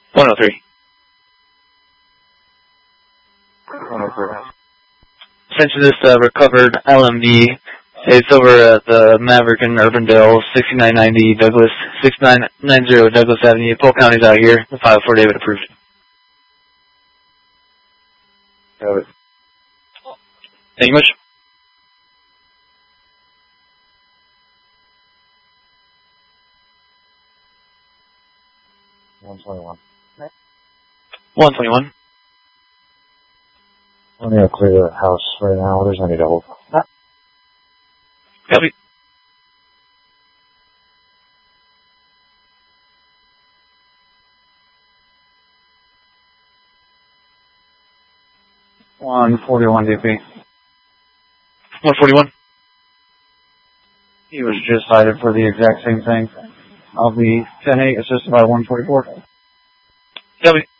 103. 103. Essentially, this recovered LMV. It's over at the Maverick in Urbandale, 6990 Douglas, 6990 Douglas Avenue. Polk County's out here. The 504 David approved. Got it. Thank you much. $121. 121. I'm going to clear the house right now. There's any double. Copy. $141 DP. 141. He was just cited for the exact same thing. I'll be 10-8, assisted by 144. Copy.